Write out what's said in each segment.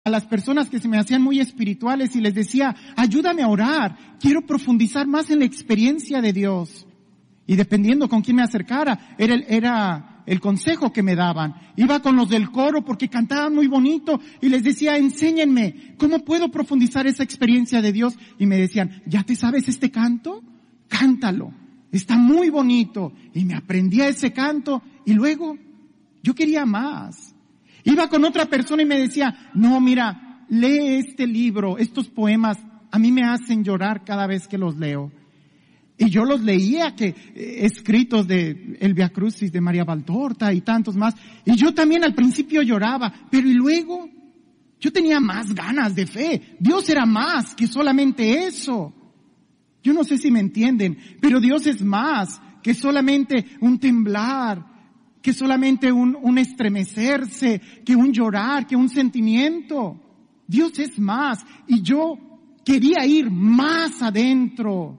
a las personas que se me hacían muy espirituales y les decía, ayúdame a orar, quiero profundizar más en la experiencia de Dios. Y dependiendo con quién me acercara, era el consejo que me daban. Iba con los del coro porque cantaban muy bonito y les decía, enséñenme, ¿cómo puedo profundizar esa experiencia de Dios? Y me decían, ¿ya te sabes este canto? Cántalo, está muy bonito. Y me aprendía ese canto y luego yo quería más. Iba con otra persona y me decía, no, mira, lee este libro, estos poemas, a mí me hacen llorar cada vez que los leo. Y yo los leía, escritos de El Via Crucis de María Valtorta y tantos más. Y yo también al principio lloraba, pero y luego yo tenía más ganas de fe. Dios era más que solamente eso. Yo no sé si me entienden, pero Dios es más que solamente un temblar, que solamente un estremecerse, que un llorar, que un sentimiento. Dios es más. Y yo quería ir más adentro.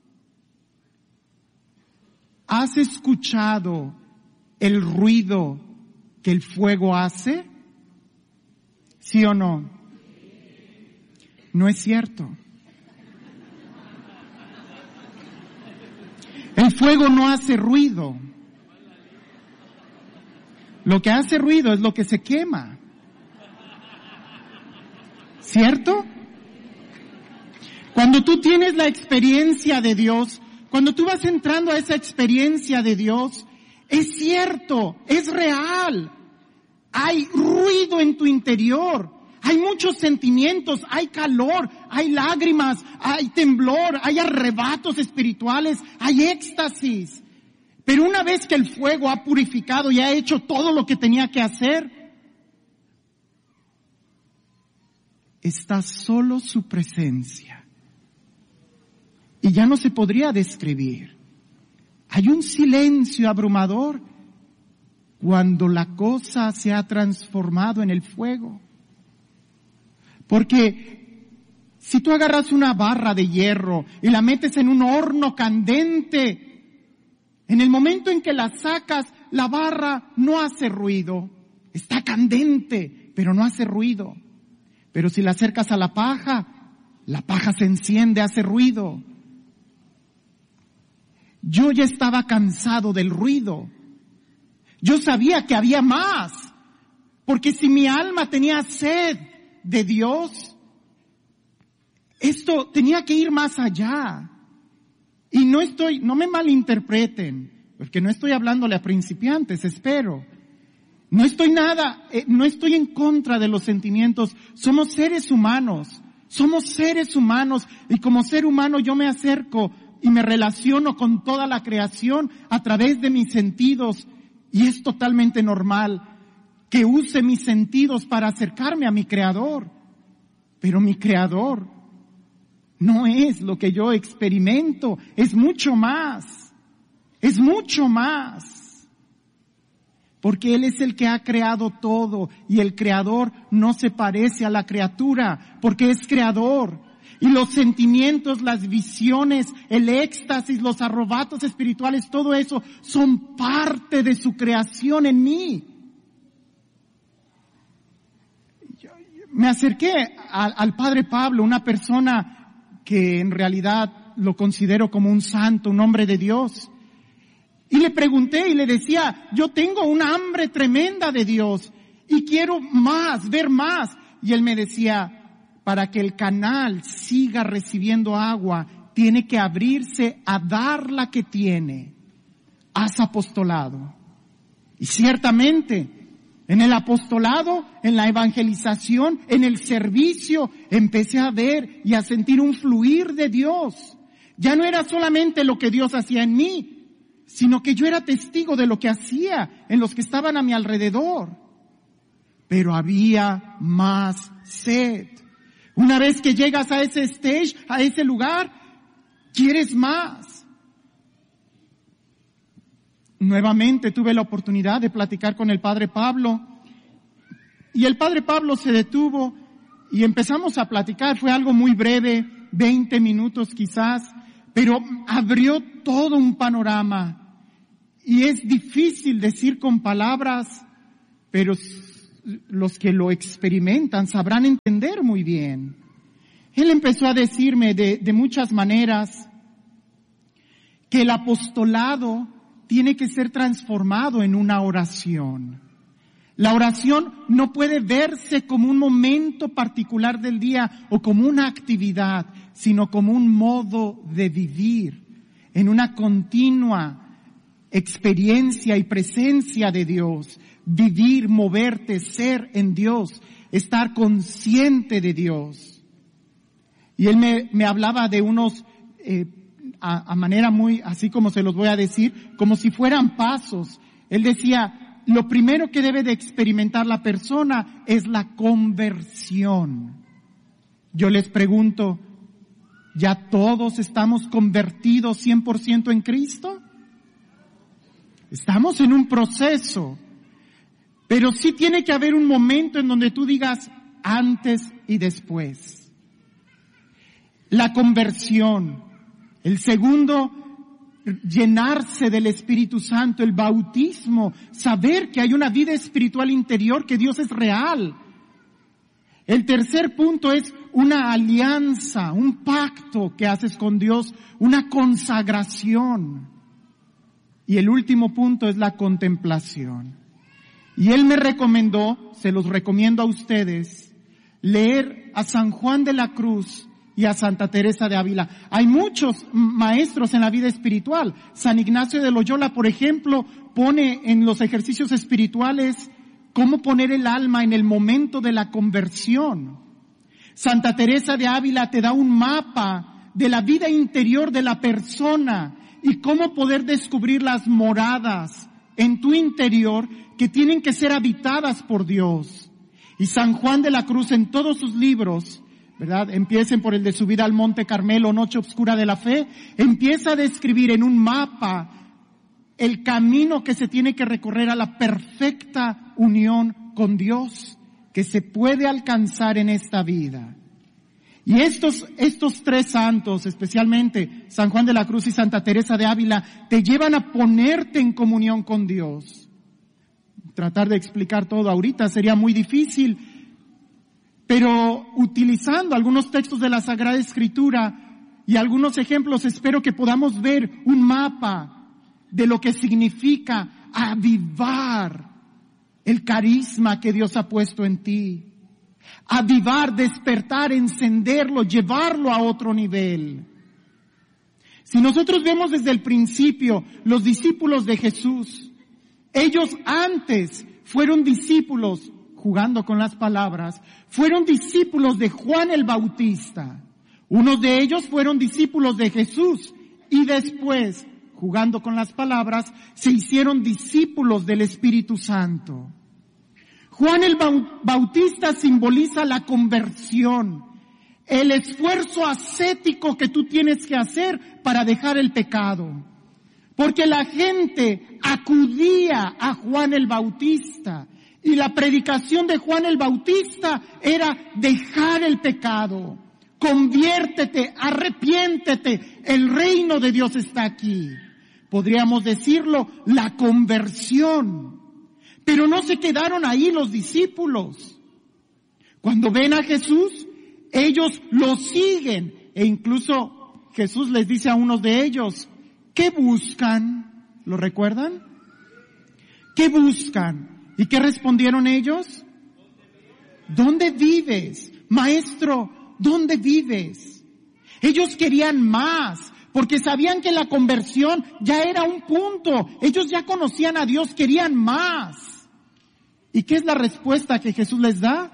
¿Has escuchado el ruido que el fuego hace? ¿Sí o no? No es cierto. El fuego no hace ruido. Lo que hace ruido es lo que se quema. ¿Cierto? Cuando tú tienes la experiencia de Dios, cuando tú vas entrando a esa experiencia de Dios, es cierto, es real. Hay ruido en tu interior, hay muchos sentimientos, hay calor, hay lágrimas, hay temblor, hay arrebatos espirituales, hay éxtasis. Pero una vez que el fuego ha purificado y ha hecho todo lo que tenía que hacer, está solo su presencia. Y ya no se podría describir. Hay un silencio abrumador cuando la cosa se ha transformado en el fuego. Porque si tú agarras una barra de hierro y la metes en un horno candente, en el momento en que la sacas, la barra no hace ruido. Está candente, pero no hace ruido. Pero si la acercas a la paja se enciende, hace ruido. Yo ya estaba cansado del ruido. Yo sabía que había más. Porque si mi alma tenía sed de Dios, esto tenía que ir más allá. Y no me malinterpreten, porque no estoy hablándole a principiantes, espero. No estoy en contra de los sentimientos. Somos seres humanos y como ser humano yo me acerco y me relaciono con toda la creación a través de mis sentidos y es totalmente normal que use mis sentidos para acercarme a mi Creador. Pero mi Creador no es lo que yo experimento, es mucho más. Porque Él es el que ha creado todo y el Creador no se parece a la criatura porque es Creador. Y los sentimientos, las visiones, el éxtasis, los arrebatos espirituales, todo eso son parte de su creación en mí. Me acerqué al Padre Pablo, una persona que en realidad lo considero como un santo, un hombre de Dios. Y le pregunté y le decía, yo tengo una hambre tremenda de Dios y quiero más, ver más. Y él me decía, para que el canal siga recibiendo agua, tiene que abrirse a dar la que tiene. Haz apostolado. Y ciertamente, en el apostolado, en la evangelización, en el servicio, empecé a ver y a sentir un fluir de Dios. Ya no era solamente lo que Dios hacía en mí, sino que yo era testigo de lo que hacía en los que estaban a mi alrededor. Pero había más sed. Una vez que llegas a ese stage, a ese lugar, quieres más. Nuevamente tuve la oportunidad de platicar con el Padre Pablo. Y el Padre Pablo se detuvo y empezamos a platicar. Fue algo muy breve, 20 minutos quizás, pero abrió todo un panorama. Y es difícil decir con palabras, pero los que lo experimentan sabrán entender muy bien. Él empezó a decirme de muchas maneras que el apostolado tiene que ser transformado en una oración. La oración no puede verse como un momento particular del día o como una actividad, sino como un modo de vivir en una continua experiencia y presencia de Dios. Vivir, moverte, ser en Dios, estar consciente de Dios. Y él me hablaba de unos, a manera muy, así como se los voy a decir, como si fueran pasos. Él decía, lo primero que debe de experimentar la persona es la conversión. Yo les pregunto, ¿ya todos estamos convertidos 100% en Cristo? Estamos en un proceso, pero sí tiene que haber un momento en donde tú digas antes y después. La conversión. El segundo, llenarse del Espíritu Santo, el bautismo, saber que hay una vida espiritual interior, que Dios es real. El tercer punto es una alianza, un pacto que haces con Dios, una consagración. Y el último punto es la contemplación. Y él me recomendó, se los recomiendo a ustedes, leer a San Juan de la Cruz y a Santa Teresa de Ávila. Hay muchos maestros en la vida espiritual. San Ignacio de Loyola, por ejemplo, pone en los ejercicios espirituales cómo poner el alma en el momento de la conversión. Santa Teresa de Ávila te da un mapa de la vida interior de la persona y cómo poder descubrir las moradas en tu interior que tienen que ser habitadas por Dios. Y San Juan de la Cruz en todos sus libros, ¿verdad? Empiecen por el de Subida al Monte Carmelo, Noche Oscura de la Fe, empieza a describir en un mapa el camino que se tiene que recorrer a la perfecta unión con Dios, que se puede alcanzar en esta vida. Y estos tres santos, especialmente San Juan de la Cruz y Santa Teresa de Ávila, te llevan a ponerte en comunión con Dios. Tratar de explicar todo ahorita sería muy difícil, pero utilizando algunos textos de la Sagrada Escritura y algunos ejemplos, espero que podamos ver un mapa de lo que significa avivar el carisma que Dios ha puesto en ti. Avivar, despertar, encenderlo, llevarlo a otro nivel. Si nosotros vemos desde el principio los discípulos de Jesús, ellos antes fueron discípulos, jugando con las palabras, fueron discípulos de Juan el Bautista. Unos de ellos fueron discípulos de Jesús y después, jugando con las palabras, se hicieron discípulos del Espíritu Santo. Juan el Bautista simboliza la conversión, el esfuerzo ascético que tú tienes que hacer para dejar el pecado. Porque la gente acudía a Juan el Bautista y la predicación de Juan el Bautista era dejar el pecado. Conviértete, arrepiéntete, el reino de Dios está aquí. Podríamos decirlo, la conversión. Pero no se quedaron ahí los discípulos. Cuando ven a Jesús, ellos lo siguen. E incluso Jesús les dice a unos de ellos, ¿qué buscan? ¿Lo recuerdan? ¿Qué buscan? ¿Y qué respondieron ellos? ¿Dónde vives? Maestro, ¿dónde vives? Ellos querían más, porque sabían que la conversión ya era un punto. Ellos ya conocían a Dios, querían más. ¿Y qué es la respuesta que Jesús les da?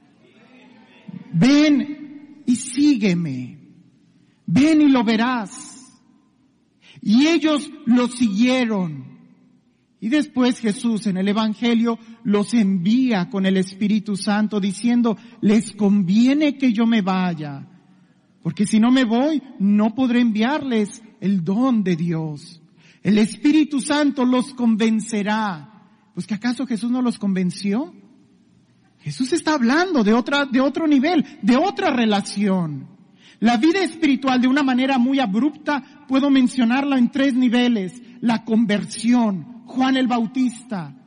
Ven y sígueme. Ven y lo verás. Y ellos lo siguieron. Y después Jesús en el Evangelio los envía con el Espíritu Santo diciendo, les conviene que yo me vaya, porque si no me voy, no podré enviarles el don de Dios. El Espíritu Santo los convencerá. Pues ¿que acaso Jesús no los convenció? Jesús está hablando de otro nivel, de otra relación. La vida espiritual de una manera muy abrupta, puedo mencionarla en 3 niveles. La conversión, Juan el Bautista.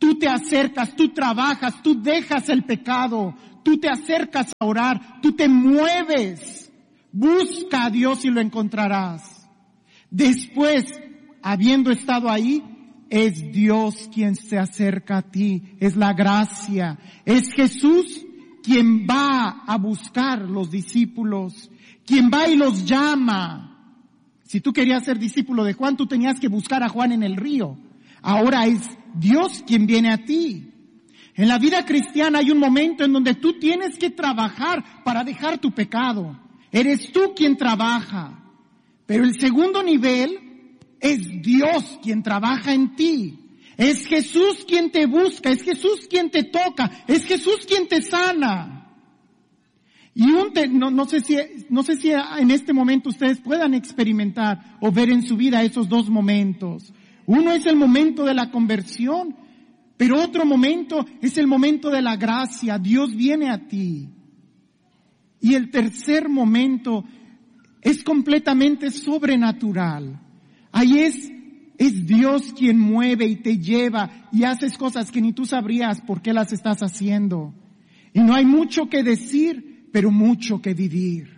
tú te acercas, tú trabajas, tú dejas el pecado, tú te acercas a orar, tú te mueves, busca a Dios y lo encontrarás. Después, habiendo estado ahí, es Dios quien se acerca a ti, es la gracia, es Jesús quien va a buscar los discípulos, quien va y los llama. Si tú querías ser discípulo de Juan, tú tenías que buscar a Juan en el río. Ahora es Dios quien viene a ti. En la vida cristiana hay un momento en donde tú tienes que trabajar para dejar tu pecado. Eres tú quien trabaja. Pero el segundo nivel es Dios quien trabaja en ti. Es Jesús quien te busca, es Jesús quien te toca, es Jesús quien te sana. Y no sé si en este momento ustedes puedan experimentar o ver en su vida esos dos momentos. Uno es el momento de la conversión, pero otro momento es el momento de la gracia. Dios viene a ti. Y el tercer momento es completamente sobrenatural. Ahí es Dios quien mueve y te lleva y haces cosas que ni tú sabrías por qué las estás haciendo. Y no hay mucho que decir, pero mucho que vivir.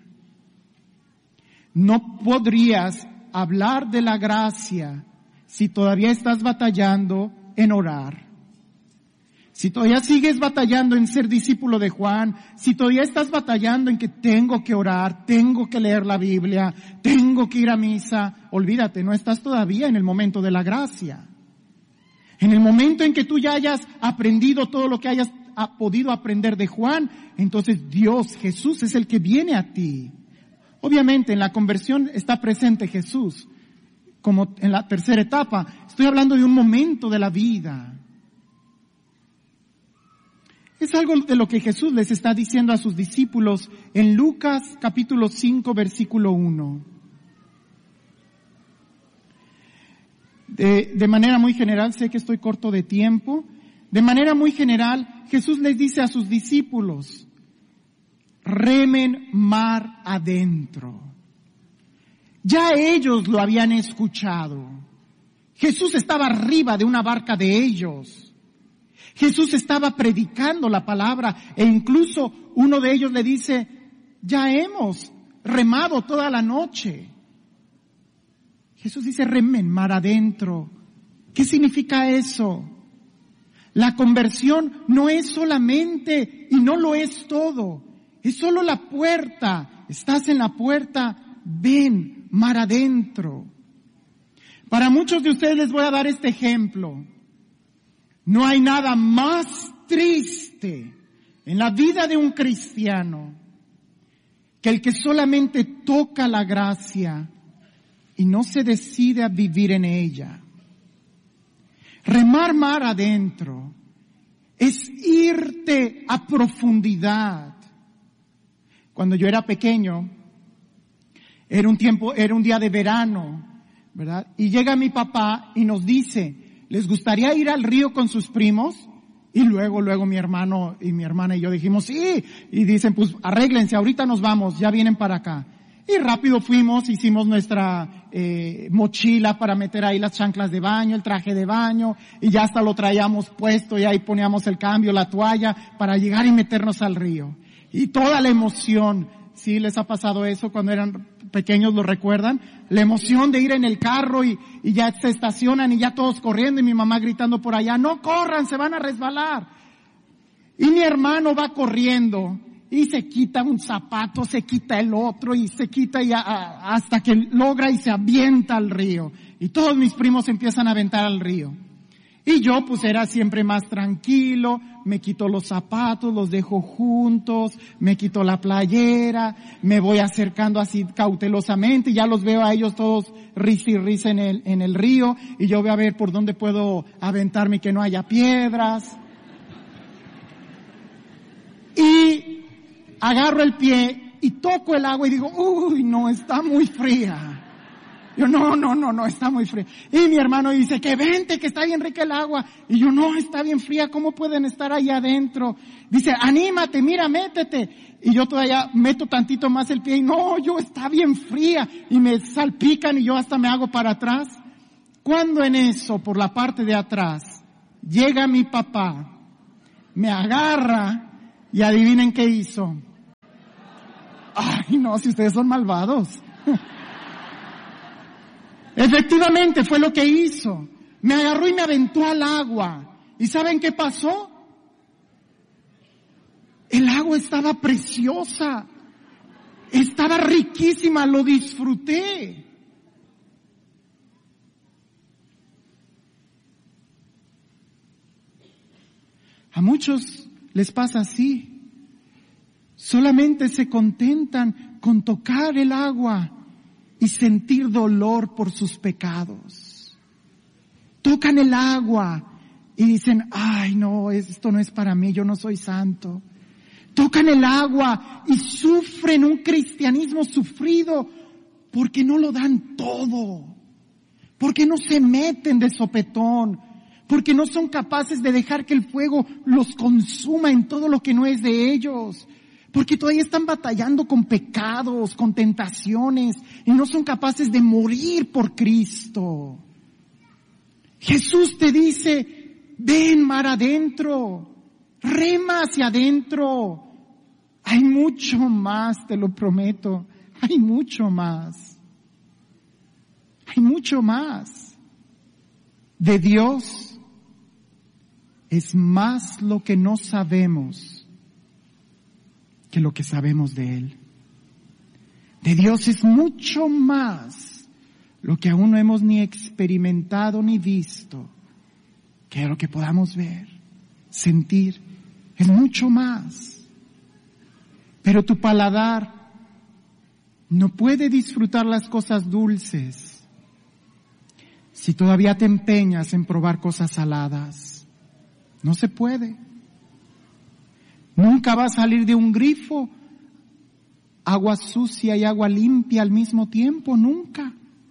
No podrías hablar de la gracia si todavía estás batallando en orar. Si todavía sigues batallando en ser discípulo de Juan, si todavía estás batallando en que tengo que orar, tengo que leer la Biblia, tengo que ir a misa, olvídate, no estás todavía en el momento de la gracia. En el momento en que tú ya hayas aprendido todo lo que hayas podido aprender de Juan, entonces Dios, Jesús es el que viene a ti. Obviamente en la conversión está presente Jesús, como en la tercera etapa. Estoy hablando de un momento de la vida. Es algo de lo que Jesús les está diciendo a sus discípulos en Lucas capítulo 5 versículo 1. De manera muy general, sé que estoy corto de tiempo, de manera muy general Jesús les dice a sus discípulos, remen mar adentro. Ya ellos lo habían escuchado. Jesús estaba arriba de una barca de ellos. Jesús estaba predicando la palabra e incluso uno de ellos le dice, ya hemos remado toda la noche. Jesús dice, remen mar adentro. ¿Qué significa eso? La conversión no es solamente y no lo es todo. Es solo la puerta. Estás en la puerta, ven mar adentro. Para muchos de ustedes les voy a dar este ejemplo. No hay nada más triste en la vida de un cristiano que el que solamente toca la gracia y no se decide a vivir en ella. Remar mar adentro es irte a profundidad. Cuando yo era pequeño, era un día de verano, ¿verdad? Y llega mi papá y nos dice, ¿les gustaría ir al río con sus primos? Y luego mi hermano y mi hermana y yo dijimos, sí. Y dicen, pues arréglense, ahorita nos vamos, ya vienen para acá. Y rápido fuimos, hicimos nuestra mochila para meter ahí las chanclas de baño, el traje de baño, y ya hasta lo traíamos puesto y ahí poníamos el cambio, la toalla, para llegar y meternos al río. Y toda la emoción, ¿sí les ha pasado eso cuando eran pequeños, lo recuerdan? La emoción de ir en el carro y ya se estacionan y ya todos corriendo y mi mamá gritando por allá, no corran, se van a resbalar. Y mi hermano va corriendo y se quita un zapato, se quita el otro y se quita hasta que logra y se avienta al río. Y todos mis primos empiezan a aventar al río. Y yo pues era siempre más tranquilo, me quito los zapatos, los dejo juntos, me quito la playera, me voy acercando así cautelosamente, y ya los veo a ellos todos risa y risa en el río, y yo voy a ver por dónde puedo aventarme que no haya piedras. Y agarro el pie y toco el agua y digo, uy, no, está muy fría. Yo, no, está muy fría. Y mi hermano dice, que vente, que está bien rica el agua. Y yo, no, está bien fría, ¿cómo pueden estar ahí adentro? Dice, anímate, mira, métete. Y yo todavía meto tantito más el pie y no, está bien fría. Y me salpican y yo hasta me hago para atrás. Cuando en eso, por la parte de atrás, Llega mi papá, me agarra y adivinen qué hizo. Ay, no, si ustedes son malvados. Efectivamente fue lo que hizo. Me agarró y me aventó al agua. ¿Y saben qué pasó? El agua estaba preciosa. Estaba riquísima, lo disfruté. A muchos les pasa así. Solamente se contentan con tocar el agua y sentir dolor por sus pecados. Tocan el agua y dicen, ay no, esto no es para mí, yo no soy santo. Tocan el agua y sufren un cristianismo sufrido porque no lo dan todo, porque no se meten de sopetón, porque no son capaces de dejar que el fuego los consuma en todo lo que no es de ellos, porque todavía están batallando con pecados, con tentaciones, y no son capaces de morir por Cristo. Jesús te dice, ven mar adentro, rema hacia adentro. Hay mucho más, te lo prometo, hay mucho más. Hay mucho más. De Dios es más lo que no sabemos que lo que sabemos de Él. De Dios es mucho más lo que aún no hemos ni experimentado ni visto que lo que podamos ver, sentir. Es mucho más. Pero tu paladar no puede disfrutar las cosas dulces si todavía te empeñas en probar cosas saladas. No se puede. Nunca va a salir de un grifo agua sucia y agua limpia al mismo tiempo, nunca.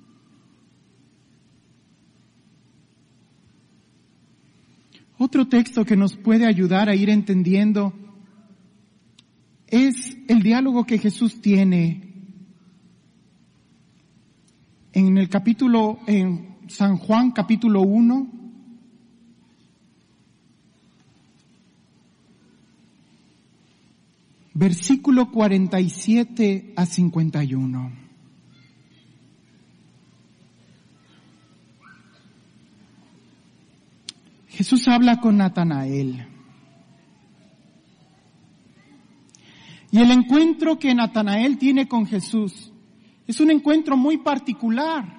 Otro texto que nos puede ayudar a ir entendiendo es el diálogo que Jesús tiene en San Juan capítulo 1, versículo 47 a 51. Jesús habla con Natanael. Y el encuentro que Natanael tiene con Jesús es un encuentro muy particular,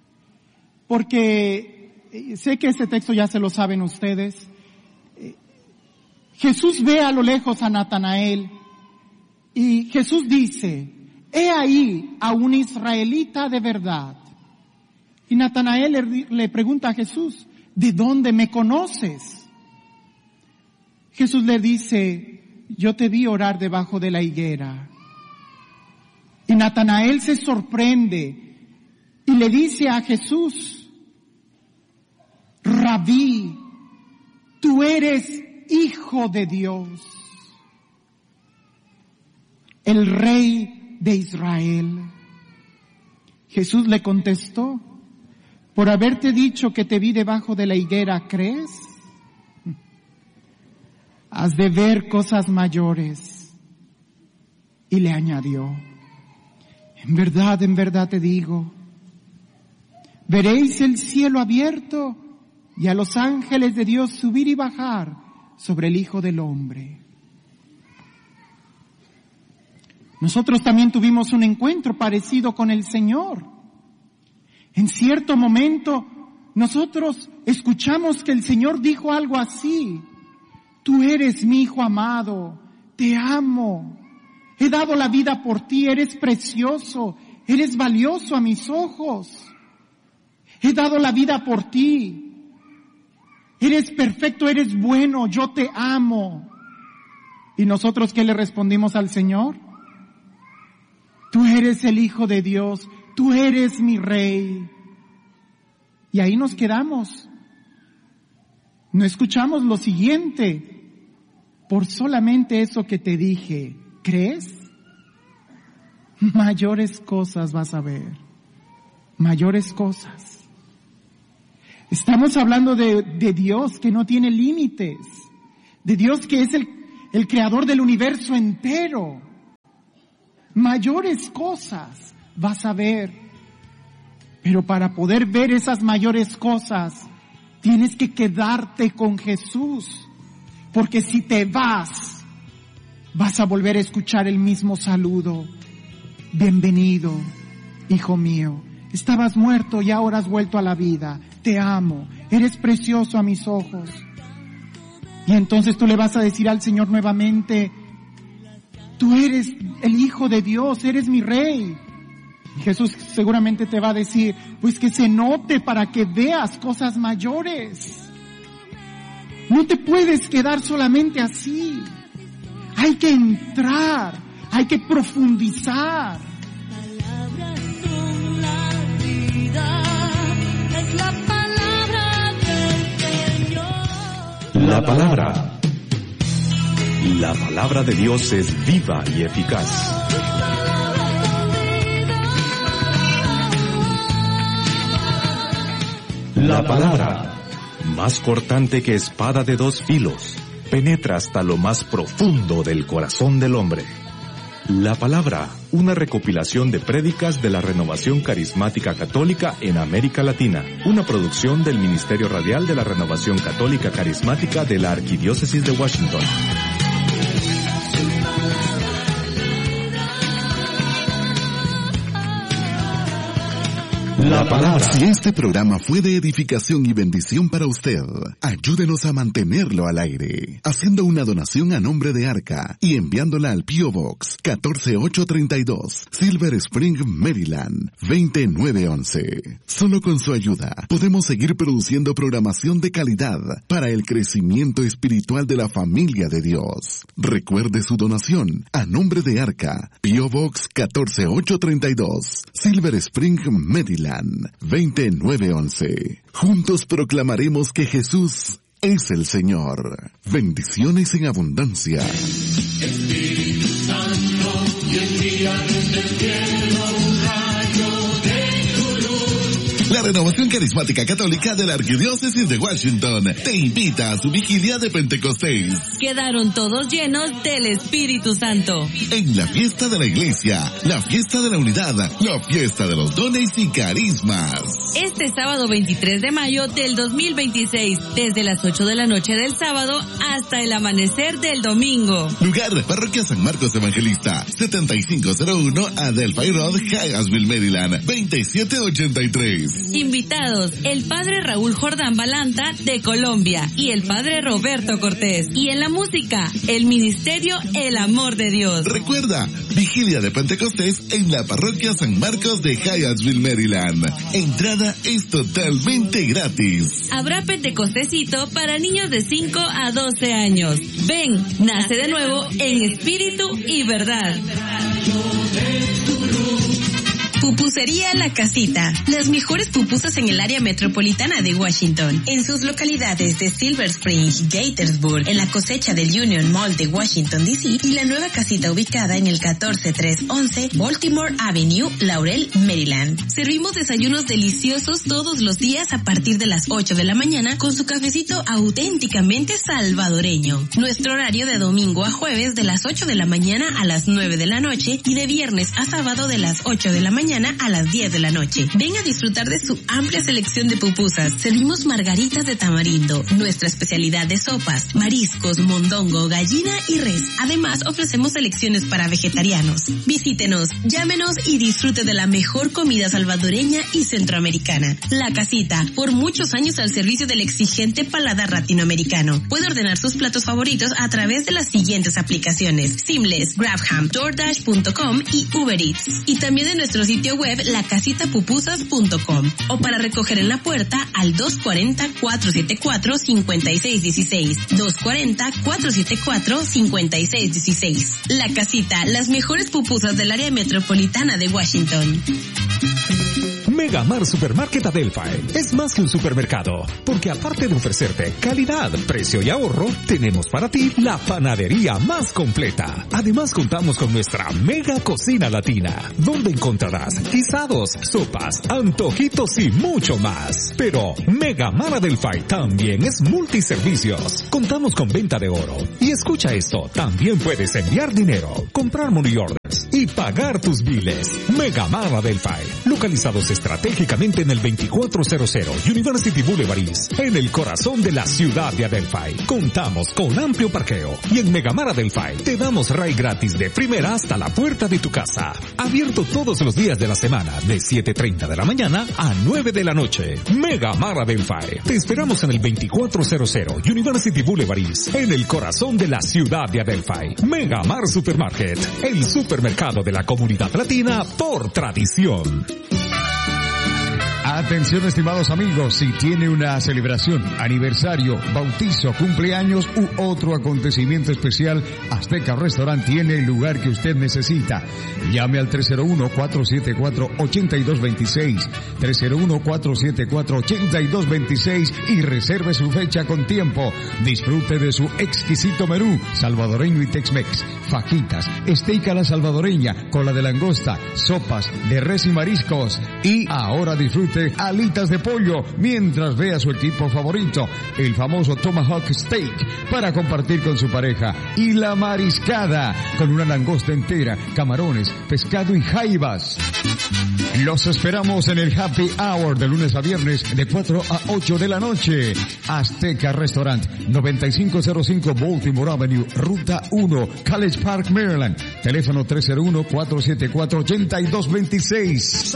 porque sé que este texto ya se lo saben ustedes. Jesús ve a lo lejos a Natanael y Jesús dice, he ahí a un israelita de verdad. Y Natanael le pregunta a Jesús, ¿de dónde me conoces? Jesús le dice, yo te vi orar debajo de la higuera. Y Natanael se sorprende y le dice a Jesús, Rabí, tú eres Hijo de Dios, el Rey de Israel. Jesús le contestó, por haberte dicho que te vi debajo de la higuera, ¿crees? Has de ver cosas mayores. Y le añadió, en verdad te digo, veréis el cielo abierto y a los ángeles de Dios subir y bajar sobre el Hijo del Hombre. Nosotros también tuvimos un encuentro parecido con el Señor. En cierto momento, nosotros escuchamos que el Señor dijo algo así, tú eres mi Hijo amado, te amo, he dado la vida por ti, eres precioso, eres valioso a mis ojos, he dado la vida por ti. Eres perfecto, eres bueno, yo te amo. ¿Y nosotros qué le respondimos al Señor? Tú eres el Hijo de Dios, tú eres mi Rey. Y ahí nos quedamos. No escuchamos lo siguiente. Por solamente eso que te dije, ¿crees? Mayores cosas vas a ver. Mayores cosas. Estamos hablando de Dios que no tiene límites, de Dios que es el creador del universo entero. Mayores cosas vas a ver, pero para poder ver esas mayores cosas, tienes que quedarte con Jesús, porque si te vas a volver a escuchar el mismo saludo. Bienvenido, hijo mío. Estabas muerto y ahora has vuelto a la vida. Te amo. Eres precioso a mis ojos. Y entonces tú le vas a decir al Señor nuevamente, tú eres el Hijo de Dios, eres mi Rey. Y Jesús seguramente te va a decir, pues que se note para que veas cosas mayores. No te puedes quedar solamente así. Hay que entrar, hay que profundizar. La palabra de Dios es viva y eficaz. La palabra, más cortante que espada de dos filos, penetra hasta lo más profundo del corazón del hombre. La palabra, una recopilación de prédicas de la Renovación Carismática Católica en América Latina, una producción del Ministerio Radial de la Renovación Católica Carismática de la Arquidiócesis de Washington. La palabra. Si este programa fue de edificación y bendición para usted, ayúdenos a mantenerlo al aire, haciendo una donación a nombre de Arca y enviándola al P.O. Box 14832, Silver Spring, Maryland, 20911. Solo con su ayuda podemos seguir produciendo programación de calidad para el crecimiento espiritual de la familia de Dios. Recuerde su donación a nombre de Arca, P.O. Box 14832, Silver Spring, Maryland, 20911. Juntos proclamaremos que Jesús es el Señor. Bendiciones en abundancia. Espíritu Santo, y envíanos del cielo un rayo de tu luz. La Renovación Carismática Católica de la Arquidiócesis de Washington te invita a su vigilia de Pentecostés. Quedaron todos llenos del Espíritu Santo. En la fiesta de la iglesia, la fiesta de la unidad, la fiesta de los dones y carismas. Este sábado 23 de mayo del 2026, desde las 8 de la noche del sábado hasta el amanecer del domingo. Lugar, Parroquia San Marcos Evangelista, 7501 Adelphi Road, Hyattsville, Maryland, 2783. Invitados, el Padre Raúl Jordán Balanta de Colombia y el Padre Roberto Cortés. Y en la música, el Ministerio El Amor de Dios. Recuerda, vigilia de Pentecostés en la Parroquia San Marcos de Hyattsville, Maryland. Entrada es totalmente gratis. Habrá Pentecostecito para niños de 5 a 12 años. Ven, nace de nuevo en espíritu y verdad. Pupusería La Casita. Las mejores pupusas en el área metropolitana de Washington. En sus localidades de Silver Spring, Gaithersburg, en la cosecha del Union Mall de Washington, D.C. y la nueva casita ubicada en el 14311 Baltimore Avenue, Laurel, Maryland. Servimos desayunos deliciosos todos los días a partir de las 8 de la mañana con su cafecito auténticamente salvadoreño. Nuestro horario de domingo a jueves de las 8 de la mañana a las 9 de la noche y de viernes a sábado de las 8 de la mañana a las 10 de la noche. Ven a disfrutar de su amplia selección de pupusas. Servimos margaritas de tamarindo, nuestra especialidad de sopas, mariscos, mondongo, gallina y res. Además, ofrecemos selecciones para vegetarianos. Visítenos, llámenos y disfrute de la mejor comida salvadoreña y centroamericana. La Casita, por muchos años al servicio del exigente paladar latinoamericano. Puede ordenar sus platos favoritos a través de las siguientes aplicaciones: Seamless, Grabham, DoorDash.com y Uber Eats. Y también de nuestro sitio web lacasitapupusas.com o para recoger en la puerta al 240-474-5616. 240-474-5616. La Casita, las mejores pupusas del área metropolitana de Washington. Megamar Supermarket Adelphi es más que un supermercado, porque aparte de ofrecerte calidad, precio y ahorro, tenemos para ti la panadería más completa. Además contamos con nuestra mega cocina latina, donde encontrarás guisados, sopas, antojitos y mucho más. Pero Megamar Adelphi también es multiservicios. Contamos con venta de oro. Y escucha esto, también puedes enviar dinero, comprar money orders y pagar tus biles. Megamar Adelphi, localizados estratégicamente en el 2400 University Boulevard East, en el corazón de la ciudad de Adelphi. Contamos con amplio parqueo y en Megamar Adelphi te damos ride gratis de primera hasta la puerta de tu casa. Abierto todos los días de la semana de 7:30 de la mañana a 9 de la noche. Megamar Adelphi. Te esperamos en el 2400 University Boulevard East, en el corazón de la ciudad de Adelphi. Megamar Supermarket, el supermercado de la comunidad latina por tradición. Atención, estimados amigos, si tiene una celebración, aniversario, bautizo, cumpleaños u otro acontecimiento especial, Azteca Restaurant tiene el lugar que usted necesita. Llame al 301-474-8226, 301-474-8226 y reserve su fecha con tiempo. Disfrute de su exquisito menú salvadoreño y Tex-Mex, fajitas, steak a la salvadoreña, cola de langosta, sopas de res y mariscos. Y ahora disfrute alitas de pollo mientras ve a su equipo favorito, el famoso Tomahawk Steak, para compartir con su pareja, y la mariscada con una langosta entera, camarones, pescado y jaivas. Los esperamos en el Happy Hour de lunes a viernes de 4 a 8 de la noche. Azteca Restaurant, 9505 Baltimore Avenue, Ruta 1, College Park, Maryland. Teléfono 301-474-8226.